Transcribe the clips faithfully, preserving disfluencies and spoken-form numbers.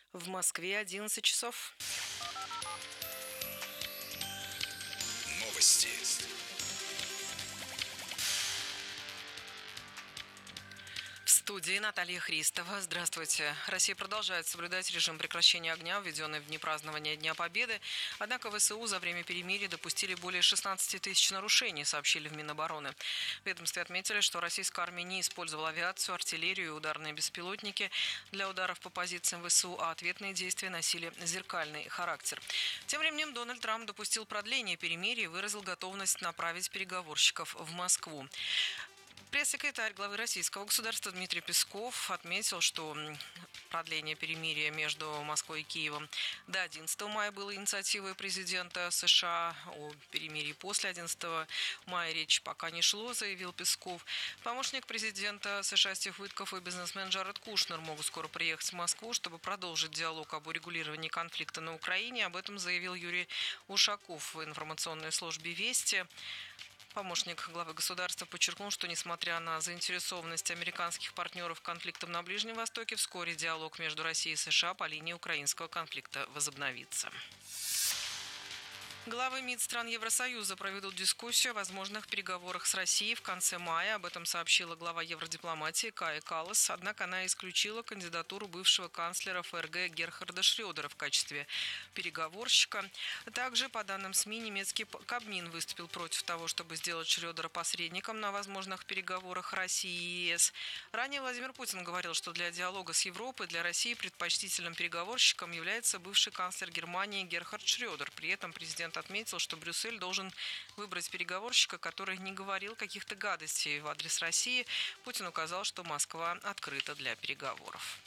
В Москве одиннадцать часов. Новости. В студии Наталья Христова. Здравствуйте. Россия продолжает соблюдать режим прекращения огня, введенный в дни празднования Дня Победы. Однако ВСУ за время перемирия допустили более шестнадцати тысяч нарушений, сообщили в Минобороны. В ведомстве отметили, что российская армия не использовала авиацию, артиллерию и ударные беспилотники для ударов по позициям ВСУ, а ответные действия носили зеркальный характер. Тем временем Дональд Трамп допустил продление перемирия и выразил готовность направить переговорщиков в Москву. Пресс-секретарь главы российского государства Дмитрий Песков отметил, что продление перемирия между Москвой и Киевом до одиннадцатого мая было инициативой президента США. О перемирии после одиннадцатого мая речь пока не шло, заявил Песков. Помощник президента США Стив Уиткоф и бизнесмен Джаред Кушнер могут скоро приехать в Москву, чтобы продолжить диалог об урегулировании конфликта на Украине. Об этом заявил Юрий Ушаков в информационной службе «Вести». Помощник главы государства подчеркнул, что несмотря на заинтересованность американских партнеров конфликтом на Ближнем Востоке, вскоре диалог между Россией и США по линии украинского конфликта возобновится. Главы МИД стран Евросоюза проведут дискуссию о возможных переговорах с Россией в конце мая. Об этом сообщила глава евродипломатии Кая Каллас. Однако она исключила кандидатуру бывшего канцлера ФРГ Герхарда Шрёдера в качестве переговорщика. Также, по данным СМИ, немецкий Кабмин выступил против того, чтобы сделать Шрёдера посредником на возможных переговорах России и ЕС. Ранее Владимир Путин говорил, что для диалога с Европой для России предпочтительным переговорщиком является бывший канцлер Германии Герхард Шрёдер. При этом президент отметил, что Брюссель должен выбрать переговорщика, который не говорил каких-то гадостей в адрес России. Путин указал, что Москва открыта для переговоров.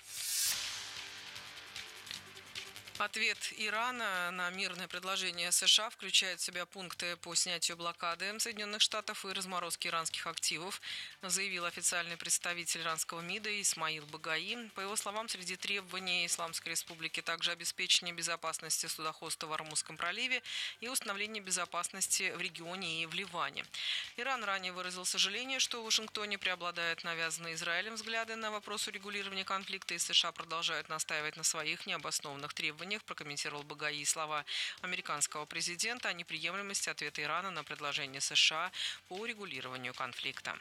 Ответ Ирана на мирное предложение США включает в себя пункты по снятию блокады Соединенных Штатов и разморозки иранских активов, заявил официальный представитель иранского МИДа Исмаил Багаи. По его словам, среди требований Исламской Республики также обеспечение безопасности судоходства в Ормузском проливе и установление безопасности в регионе и в Ливане. Иран ранее выразил сожаление, что в Вашингтоне преобладают навязанные Израилем взгляды на вопрос урегулирования конфликта, и США продолжают настаивать на своих необоснованных требованиях. Прокомментировал Багаи слова американского президента о неприемлемости ответа Ирана на предложение США по урегулированию конфликта.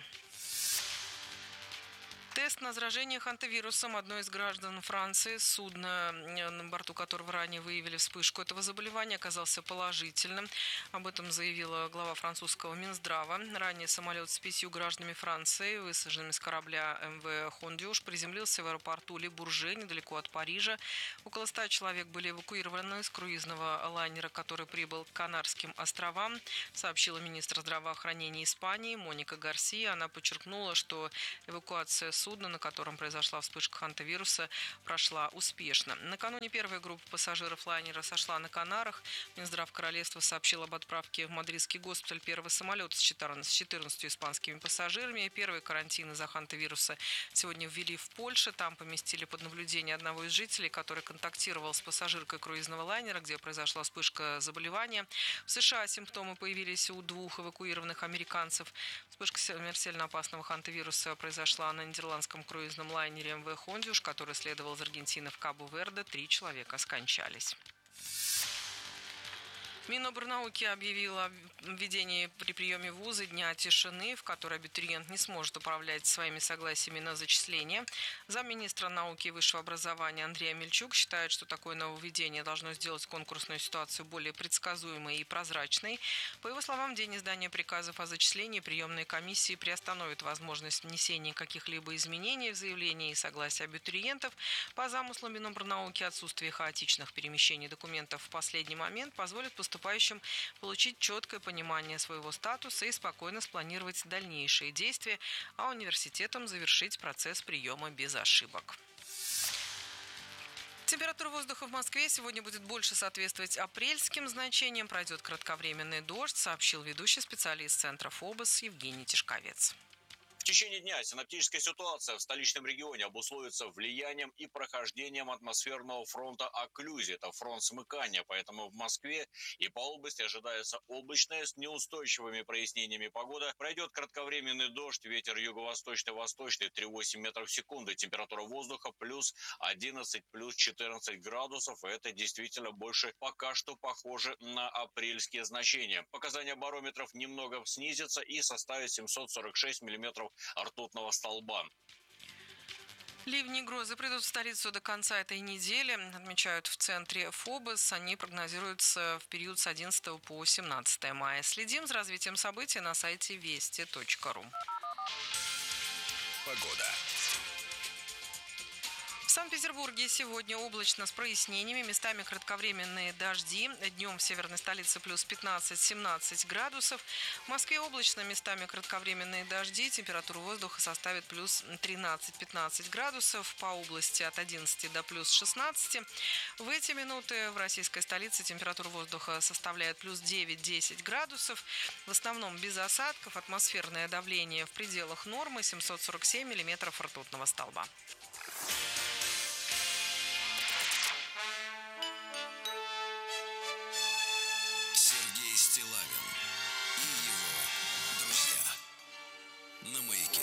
Тест на заражение хантавирусом одной из граждан Франции, судна, на борту которого ранее выявили вспышку этого заболевания, оказался положительным. Об этом заявила глава французского Минздрава. Ранее самолет с пятью гражданами Франции, высаженным с корабля эм вэ «Хондюш», приземлился в аэропорту Ле-Бурже, недалеко от Парижа. Около ста человек были эвакуированы с круизного лайнера, который прибыл к Канарским островам, сообщила министр здравоохранения Испании Моника Гарсия. Она подчеркнула, что эвакуация судна, на котором произошла вспышка хантавируса, прошла успешно. Накануне первая группа пассажиров лайнера сошла на Канарах. Минздрав королевства сообщил об отправке в мадридский госпиталь первого самолета с четырнадцатью испанскими пассажирами. Первый карантин из-за хантавируса сегодня ввели в Польше. Там поместили под наблюдение одного из жителей, который контактировал с пассажиркой круизного лайнера, где произошла вспышка заболевания. В США симптомы появились у двух эвакуированных американцев. Вспышка смертельно опасного хантавируса произошла на Нидерландах. В ирландском круизном лайнере эм вэ «Хондюш», который следовал из Аргентины в Кабо-Верде, три человека скончались. Минобрнауки объявила о введении при приеме в вузы дня тишины, в который абитуриент не сможет управлять своими согласиями на зачисление. Замминистра науки и высшего образования Андрей Амельчук считает, что такое нововведение должно сделать конкурсную ситуацию более предсказуемой и прозрачной. По его словам, в день издания приказов о зачислении приемные комиссии приостановят возможность внесения каких-либо изменений в заявления и согласия абитуриентов. По замыслу Минобрнауки, отсутствие хаотичных перемещений документов в последний момент позволит поступать поступающим получить четкое понимание своего статуса и спокойно спланировать дальнейшие действия, а университетам завершить процесс приема без ошибок. Температура воздуха в Москве сегодня будет больше соответствовать апрельским значениям. Пройдет кратковременный дождь, сообщил ведущий специалист Центра ФОБОС Евгений Тишковец. В течение дня синоптическая ситуация в столичном регионе обусловится влиянием и прохождением атмосферного фронта окклюзии. Это фронт смыкания, поэтому в Москве и по области ожидается облачная с неустойчивыми прояснениями погода. Пройдет кратковременный дождь, ветер юго-восточный, восточный три-восемь метров в секунду. Температура воздуха плюс одиннадцать, плюс четырнадцать градусов. Это действительно больше пока что похоже на апрельские значения. Показания барометров немного снизятся и составят семьсот сорок шесть миллиметров ртутного столба. Ливни и грозы придут в столицу до конца этой недели, отмечают в центре ФОБОС. Они прогнозируются в период с одиннадцатого по семнадцатое мая. Следим за развитием событий на сайте вести точка ру. Погода. В Санкт-Петербурге сегодня облачно с прояснениями, местами кратковременные дожди. Днем в северной столице плюс пятнадцать-семнадцать градусов. В Москве облачно, местами кратковременные дожди. Температура воздуха составит плюс тринадцать-пятнадцать градусов. По области от одиннадцати до плюс шестнадцати. В эти минуты в российской столице температура воздуха составляет плюс девять-десять градусов. В основном без осадков. Атмосферное давление в пределах нормы семьсот сорок семь миллиметров ртутного столба. Сергей Стиллавин и его друзья на Маяке.